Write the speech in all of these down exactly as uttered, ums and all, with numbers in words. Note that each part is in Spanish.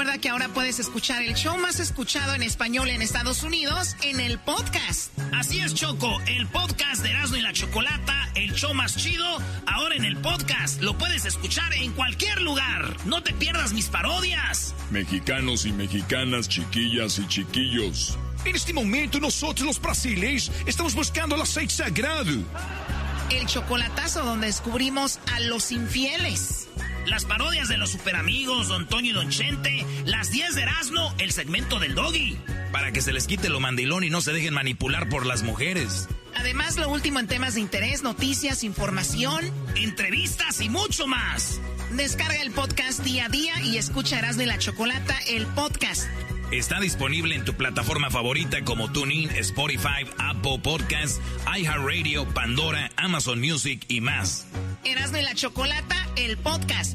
recuerda que ahora puedes escuchar el show más escuchado en español en Estados Unidos en el podcast. Así es, Choco, el podcast de Erasmo y la Chocolata, el show más chido, ahora en el podcast. Lo puedes escuchar en cualquier lugar. No te pierdas mis parodias. Mexicanos y mexicanas, chiquillas y chiquillos. En este momento nosotros los brasileños estamos buscando el aceite sagrado. El chocolatazo donde descubrimos a los infieles. Las parodias de los superamigos, Don Toño y Don Chente, las diez de Erasmo, el segmento del Doggy. Para que se les quite lo mandilón y no se dejen manipular por las mujeres. Además, lo último en temas de interés, noticias, información, entrevistas y mucho más. Descarga el podcast día a día y escucha Erasmo y la Chocolata, el podcast. Está disponible en tu plataforma favorita como TuneIn, Spotify, Apple Podcasts, iHeartRadio, Pandora, Amazon Music y más. Erasmo y la Chocolata, el podcast.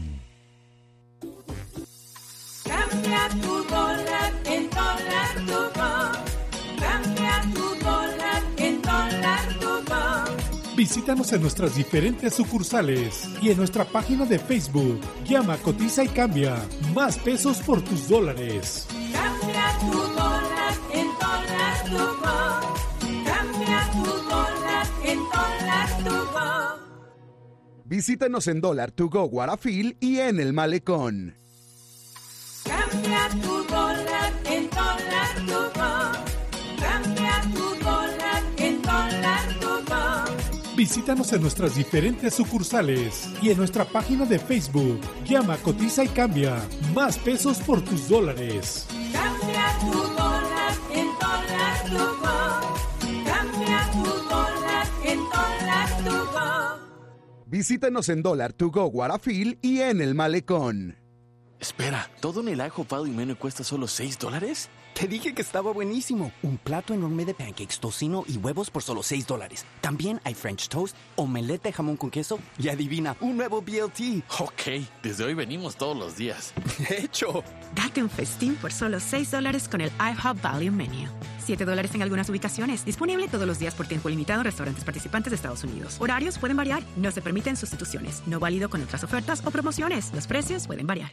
Cambia tu dólar en dólar tu voz. Cambia tu dólar en dólar tu voz. Visítanos en nuestras diferentes sucursales y en nuestra página de Facebook. Llama, cotiza y cambia. Más pesos por tus dólares. Cambia tu dólar en dólar tu voz. Cambia tu dólar en dólar tu voz. Visítanos en Dólar To Go Guarafil y en El Malecón. Cambia tu dólar en dólar tu voz. Cambia tu dólar en dólar tu voz. Visítanos en nuestras diferentes sucursales y en nuestra página de Facebook. Llama, cotiza y cambia. Más pesos por tus dólares. Cambia tu dólar en dólar tu voz. Cambia tu dólar en dólar tu voz. Visítanos en Dólar To Go Guarafil y en El Malecón. Espera, ¿todo en el ajo Pado y Meno cuesta solo seis dólares? Te dije que estaba buenísimo. Un plato enorme de pancakes, tocino y huevos por solo seis dólares. También hay French toast, omelette de jamón con queso y adivina, un nuevo B L T. Ok, desde hoy venimos todos los días. De hecho. Date un festín por solo seis dólares con el IHOP Value Menu. siete dólares en algunas ubicaciones. Disponible todos los días por tiempo limitado en restaurantes participantes de Estados Unidos. Horarios pueden variar. No se permiten sustituciones. No válido con otras ofertas o promociones. Los precios pueden variar.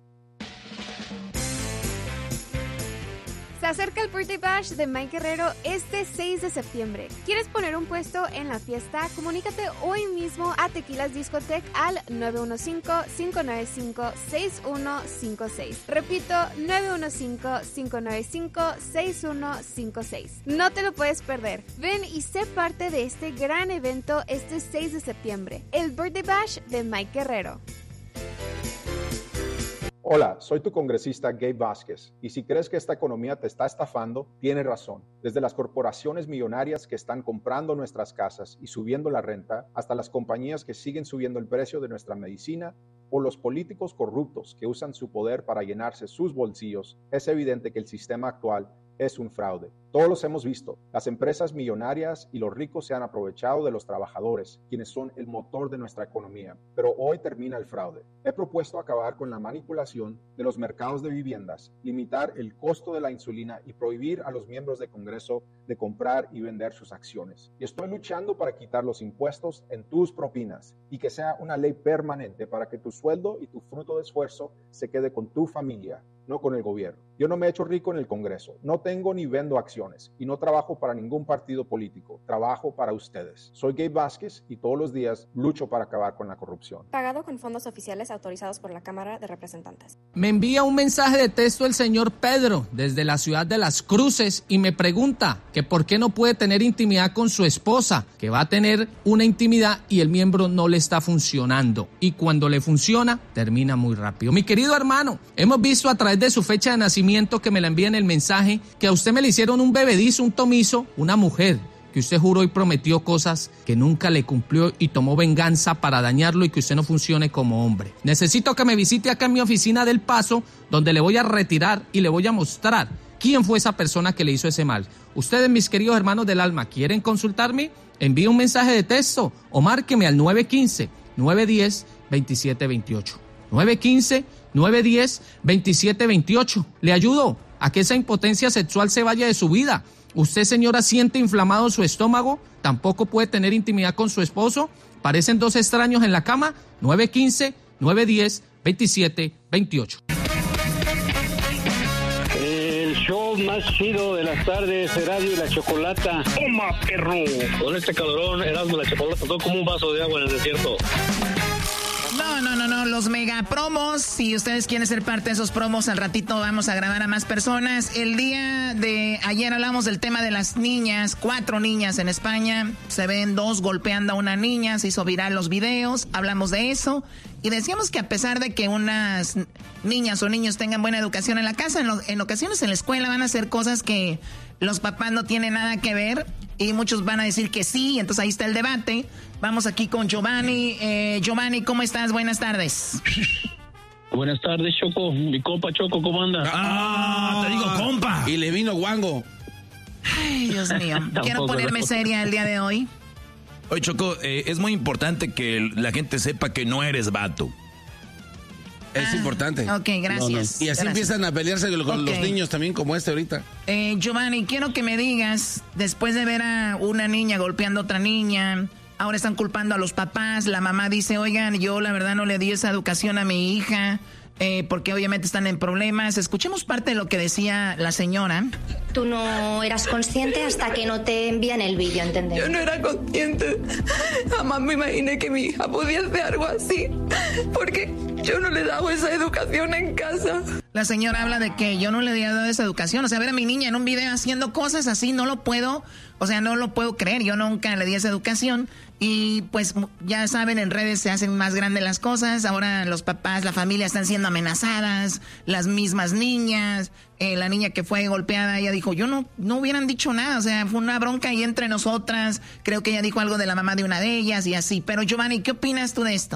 Se acerca el Birthday Bash de Mike Guerrero este seis de septiembre. ¿Quieres poner un puesto en la fiesta? Comunícate hoy mismo a Tequilas Discotech al nueve uno cinco, cinco nueve cinco, seis uno cinco seis. Repito, nueve uno cinco, cinco nueve cinco, seis uno cinco seis. No te lo puedes perder. Ven y sé parte de este gran evento este seis de septiembre. El Birthday Bash de Mike Guerrero. Hola, soy tu congresista Gabe Vázquez, y si crees que esta economía te está estafando, tienes razón. Desde las corporaciones millonarias que están comprando nuestras casas y subiendo la renta, hasta las compañías que siguen subiendo el precio de nuestra medicina, o los políticos corruptos que usan su poder para llenarse sus bolsillos, es evidente que el sistema actual es un fraude. Todos los hemos visto. Las empresas millonarias y los ricos se han aprovechado de los trabajadores, quienes son el motor de nuestra economía. Pero hoy termina el fraude. He propuesto acabar con la manipulación de los mercados de viviendas, limitar el costo de la insulina y prohibir a los miembros del Congreso de comprar y vender sus acciones. Y estoy luchando para quitar los impuestos en tus propinas y que sea una ley permanente para que tu sueldo y tu fruto de esfuerzo se quede con tu familia, no con el gobierno. Yo no me he hecho rico en el Congreso, no tengo ni vendo acciones y no trabajo para ningún partido político, trabajo para ustedes. Soy Gabe Vázquez y todos los días lucho para acabar con la corrupción. Pagado con fondos oficiales autorizados por la Cámara de Representantes. Me envía un mensaje de texto el señor Pedro desde la ciudad de Las Cruces y me pregunta que por qué no puede tener intimidad con su esposa, que va a tener una intimidad y el miembro no le está funcionando. Y cuando le funciona, termina muy rápido. Mi querido hermano, hemos visto a través de su fecha de nacimiento que me la envía en el mensaje que a usted me le hicieron un bebedizo, un tomizo, una mujer que usted juró y prometió cosas que nunca le cumplió y tomó venganza para dañarlo y que usted no funcione como hombre. Necesito que me visite acá en mi oficina del Paso, donde le voy a retirar y le voy a mostrar quién fue esa persona que le hizo ese mal. Ustedes, mis queridos hermanos del alma, ¿quieren consultarme? Envíe un mensaje de texto o márqueme al nueve uno cinco, nueve uno cero, dos siete dos ocho. nueve uno cinco, nueve uno cero, dos siete dos ocho. Le ayudo a que esa impotencia sexual se vaya de su vida. Usted, señora, siente inflamado su estómago, tampoco puede tener intimidad con su esposo, parecen dos extraños en la cama. Nueve uno cinco, nueve uno cero, dos siete dos ocho. show más chido de las tardes, Erasmo y la Chocolata. ¡Toma, perro! Con este calorón, Erasmo y la Chocolata, todo como un vaso de agua en el desierto. No, no, no, no, los mega promos, si ustedes quieren ser parte de esos promos, al ratito vamos a grabar a más personas. El día de ayer hablamos del tema de las niñas, cuatro niñas en España, se ven dos golpeando a una niña, se hizo viral los videos, hablamos de eso y decíamos que a pesar de que unas niñas o niños tengan buena educación en la casa, en, lo, en ocasiones en la escuela van a hacer cosas que los papás no tienen nada que ver y muchos van a decir que sí, entonces ahí está el debate. Vamos aquí con Giovanni. Eh, Giovanni, ¿cómo estás? Buenas tardes. Buenas tardes, Choco. Mi compa Choco, ¿cómo anda? Ah, te digo compa. Y le vino guango. Ay, Dios mío. Quiero ponerme seria el día de hoy. Oye, Choco, eh, es muy importante que la gente sepa que no eres vato. Es ah, importante. Ok, gracias. No, no. Y así gracias. empiezan a pelearse con okay. los niños también, como este ahorita. Eh, Giovanni, quiero que me digas, después de ver a una niña golpeando a otra niña, ahora están culpando a los papás, la mamá dice, oigan, yo la verdad no le di esa educación a mi hija, eh, porque obviamente están en problemas. Escuchemos parte de lo que decía la señora. Tú no eras consciente hasta que no te envían el vídeo, ¿entendés? Yo no era consciente. Jamás me imaginé que mi hija podía hacer algo así, porque yo no le he dado esa educación en casa. La señora habla de que yo no le había dado esa educación. O sea, ver a mi niña en un video haciendo cosas así, no lo puedo, o sea, no lo puedo creer. Yo nunca le di esa educación. Y pues ya saben, en redes se hacen más grandes las cosas. Ahora los papás, la familia están siendo amenazadas, las mismas niñas. Eh, la niña que fue golpeada, ella dijo, yo no, no hubieran dicho nada. O sea, fue una bronca ahí entre nosotras. Creo que ella dijo algo de la mamá de una de ellas y así. Pero Giovanni, ¿qué opinas tú de esto?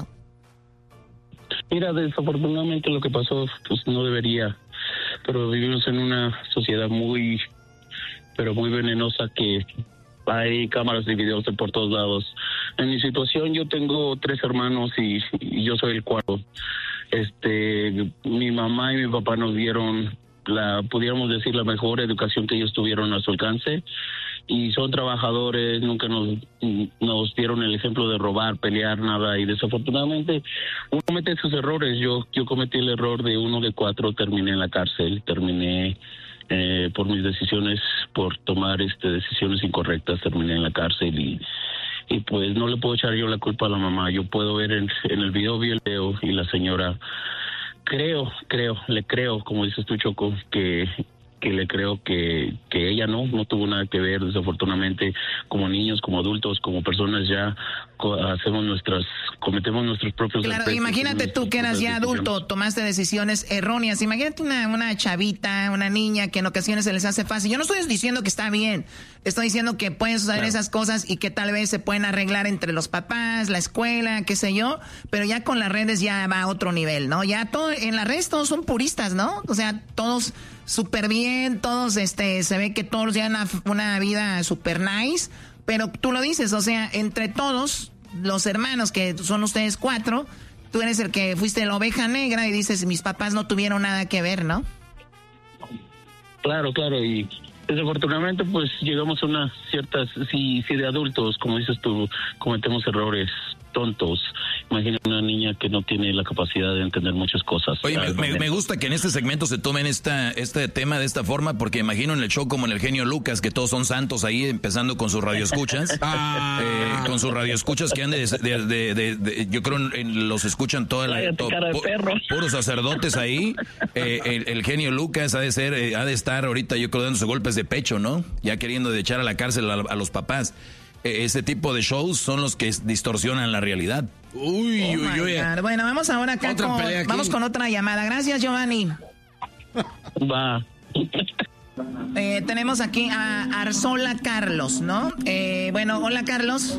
Mira, desafortunadamente lo que pasó, pues no debería, pero vivimos en una sociedad muy, pero muy venenosa que hay cámaras de videos de por todos lados. En mi situación yo tengo tres hermanos y, y yo soy el cuarto. Este, mi mamá y mi papá nos dieron la, pudiéramos decir, la mejor educación que ellos tuvieron a su alcance. Y son trabajadores, nunca nos, nos dieron el ejemplo de robar, pelear, nada. Y desafortunadamente uno comete sus errores. Yo yo cometí el error de uno de cuatro, terminé en la cárcel, terminé eh, por mis decisiones, por tomar este decisiones incorrectas, terminé en la cárcel y y pues no le puedo echar yo la culpa a la mamá. Yo puedo ver en, en el video, vi el video y la señora, creo, creo, le creo, como dices tú, Choco, que... que le creo que, que ella no, no tuvo nada que ver, desafortunadamente, como niños, como adultos, como personas ya hacemos nuestras, cometemos nuestros propios Claro, aspectos, imagínate tú que eras ya adulto, tomaste decisiones erróneas, imagínate una, una chavita, una niña que en ocasiones se les hace fácil. Yo no estoy diciendo que está bien, estoy diciendo que pueden suceder claro. esas cosas y que tal vez se pueden arreglar entre los papás, la escuela, qué sé yo, pero ya con las redes ya va a otro nivel, ¿no? Ya todo, en las redes todos son puristas, ¿no? O sea, todos súper bien, todos, este, se ve que todos llevan una, una vida súper nice, pero tú lo dices, o sea, entre todos, los hermanos, que son ustedes cuatro, tú eres el que fuiste la oveja negra y dices, mis papás no tuvieron nada que ver, ¿no? Claro, claro, y desafortunadamente pues llegamos a unas ciertas, sí, sí de adultos, como dices tú, cometemos errores tontos. Imagina una niña que no tiene la capacidad de entender muchas cosas. Oye, me, me, me gusta que en este segmento se tomen esta, este tema de esta forma, porque imagino en el show como en el genio Lucas, que todos son santos ahí, empezando con sus radioescuchas, ah. eh, con sus radioescuchas que han de, de, de, de, de yo creo en, los escuchan toda la, to, pu, puros sacerdotes ahí. Eh, el, el genio Lucas ha de ser, eh, ha de estar ahorita yo creo dándose golpes de pecho, ¿no? Ya queriendo de echar a la cárcel a, a los papás. Ese tipo de shows son los que distorsionan la realidad. Uy, oh uy, uy. Bueno, vamos ahora acá con, vamos con otra llamada. Gracias, Giovanni. Va. Eh, tenemos aquí a Arzola Carlos, ¿no? Eh, bueno, hola, Carlos.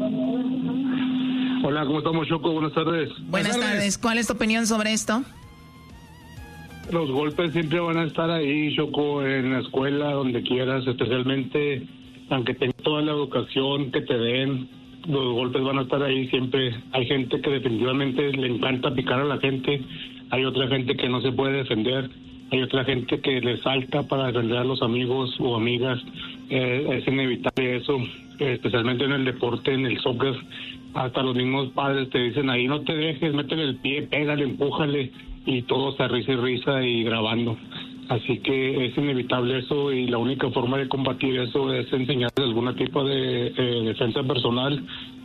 Hola, ¿cómo estamos, Choco? Buenas tardes. Buenas, Buenas tardes. tardes. ¿Cuál es tu opinión sobre esto? Los golpes siempre van a estar ahí, Choco, en la escuela, donde quieras, especialmente... aunque tengas toda la educación que te den, los golpes van a estar ahí siempre. Hay gente que definitivamente le encanta picar a la gente, hay otra gente que no se puede defender, hay otra gente que le salta para defender a los amigos o amigas. Eh, es inevitable eso, eh, especialmente en el deporte, en el soccer. Hasta los mismos padres te dicen ahí, no te dejes, métele el pie, pégale, empújale, y todo se risa y risa y grabando. Así que es inevitable eso y la única forma de combatir eso es enseñarles algún tipo de eh, defensa personal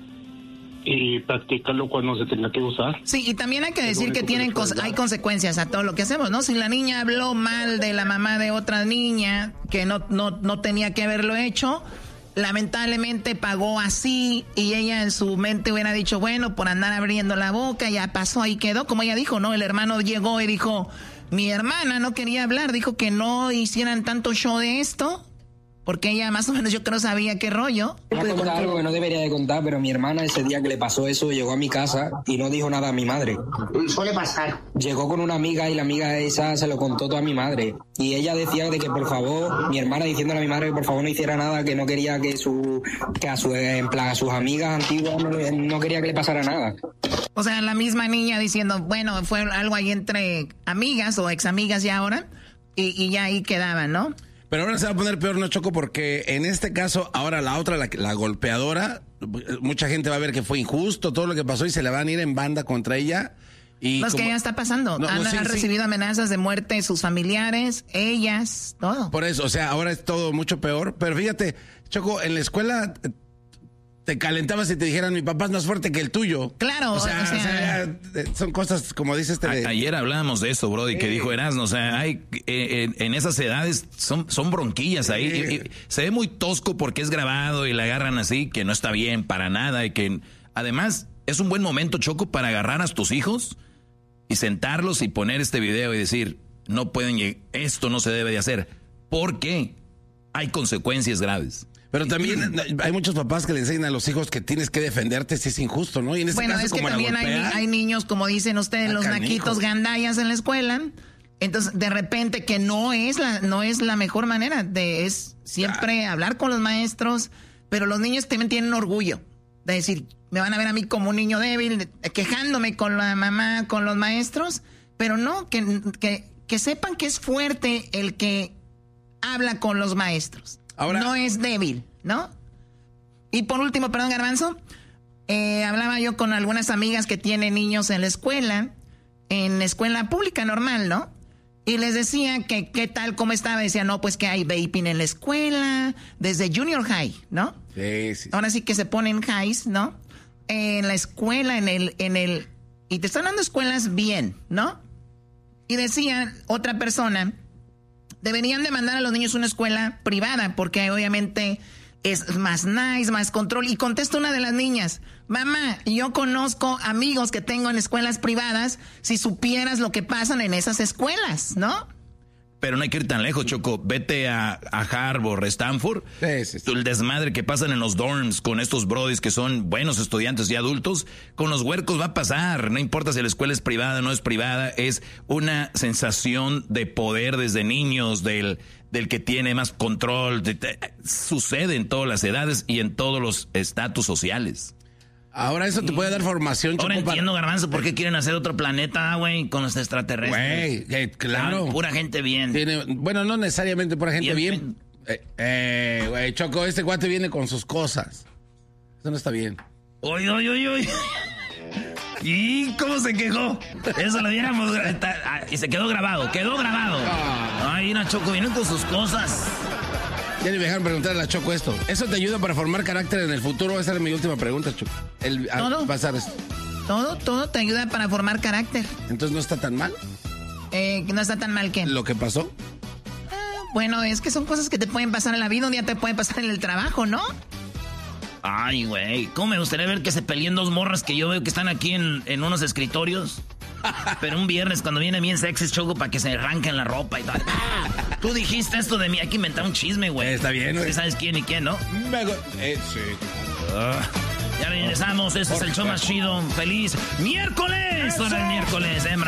y practícalo cuando se tenga que usar. Sí, y también hay que decir que tienen cos- hay consecuencias a todo lo que hacemos, ¿no? Si la niña habló mal de la mamá de otra niña que no, no, no tenía que haberlo hecho, lamentablemente pagó así y ella en su mente hubiera dicho, bueno, por andar abriendo la boca, ya pasó, ahí quedó. Como ella dijo, ¿no? El hermano llegó y dijo, mi hermana no quería hablar, dijo que no hicieran tanto show de esto. Porque ella más o menos yo creo sabía qué rollo. Voy a contar algo que no debería de contar, pero mi hermana ese día que le pasó eso llegó a mi casa y no dijo nada a mi madre. Suele pasar. Llegó con una amiga y la amiga esa se lo contó todo a mi madre. Y ella decía de que por favor, mi hermana diciéndole a mi madre que por favor no hiciera nada, que no quería que su que a, su, en plan, a sus amigas antiguas no, no quería que le pasara nada. O sea, la misma niña diciendo, bueno, fue algo ahí entre amigas o ex amigas ya ahora y, y ya ahí quedaban, ¿no? Pero ahora se va a poner peor, ¿no, Choco? Porque en este caso, ahora la otra, la, la golpeadora, mucha gente va a ver que fue injusto todo lo que pasó y se le van a ir en banda contra ella. Y no, es como... que ya está pasando. No, han, no, sí, han sí. recibido amenazas de muerte sus familiares, ellas, todo. Por eso, o sea, ahora es todo mucho peor. Pero fíjate, Choco, en la escuela te calentabas y te dijeran, mi papá es más fuerte que el tuyo. Claro, o sea, o sea, o sea son cosas, como dices... Te... A, ayer hablábamos de eso, Brody, que dijo Erasmo, o sea, hay eh, en, en esas edades son, son bronquillas ahí. Y, y se ve muy tosco porque es grabado y la agarran así, que no está bien para nada. Y que además es un buen momento, Choco, para agarrar a tus hijos y sentarlos y poner este video y decir, no pueden llegar, esto no se debe de hacer. ¿Por qué? Hay consecuencias graves. Pero también hay muchos papás que le enseñan a los hijos que tienes que defenderte si es injusto, ¿no? Y en este bueno, caso, es que como también hay, hay niños, como dicen ustedes, los canijo. naquitos gandallas en la escuela. Entonces, de repente, que no es la, no es la mejor manera de, es siempre ah. hablar con los maestros, pero los niños también tienen orgullo de decir, me van a ver a mí como un niño débil, quejándome con la mamá, con los maestros, pero no, que, que, que sepan que es fuerte el que habla con los maestros. Ahora, no es débil, ¿no? Y por último, perdón, Garbanzo, eh, hablaba yo con algunas amigas que tienen niños en la escuela, en escuela pública normal, ¿no? Y les decía que qué tal, cómo estaba. Decía, no, pues que hay vaping en la escuela, desde junior high, ¿no? Sí, sí. Ahora sí que se ponen highs, ¿no? En la escuela, en el, en el, y te están dando escuelas bien, ¿no? Y decía otra persona, deberían de mandar a los niños a una escuela privada, porque obviamente es más nice, más control. Y contesta una de las niñas, mamá, yo conozco amigos que tengo en escuelas privadas, si supieras lo que pasan en esas escuelas, ¿no? Pero no hay que ir tan lejos, Choco. Vete a, a Harvard, Stanford. Sí, sí, sí. El desmadre que pasan en los dorms con estos brodis que son buenos estudiantes y adultos, con los huercos va a pasar. No importa si la escuela es privada o no es privada. Es una sensación de poder desde niños, del, del que tiene más control. De, de, sucede en todas las edades y en todos los estatus sociales. Ahora eso te puede dar formación, Ahora Choco, entiendo, para... Garbanzo, por qué quieren hacer otro planeta, güey, con los extraterrestres. Güey, eh, claro. Ah, pura gente bien. Tiene, bueno, no necesariamente pura gente bien. bien. Eh, eh, güey, Choco, este guate viene con sus cosas. Eso no está bien. Uy, uy, uy, uy. ¿Y cómo se quejó? Eso lo diéramos. Y se quedó grabado, quedó grabado. Ay, una Choco viene con sus cosas. Ya ni me dejaron preguntar a la Choco esto. ¿Eso te ayuda para formar carácter en el futuro? Esa es mi última pregunta, Choco. El, todo. Pasar esto. Todo, todo te ayuda para formar carácter. Entonces, ¿no está tan mal? Eh, ¿no está tan mal qué? ¿Lo que pasó? Ah, bueno, es que son cosas que te pueden pasar en la vida. Un día te pueden pasar en el trabajo, ¿no? Ay, güey. ¿Cómo me gustaría ver que se peleen dos morras que yo veo que están aquí en, en unos escritorios? Pero un viernes cuando viene bien sexy, Choco, para que se arranquen la ropa y tal. Ah, tú dijiste esto de mí, hay que inventar un chisme, güey. Está bien, güey. ¿Sabes quién y quién, no? Eh, sí. Uh, ya regresamos, este es el show más chido. ¡Feliz miércoles! Ahora el miércoles, hembra.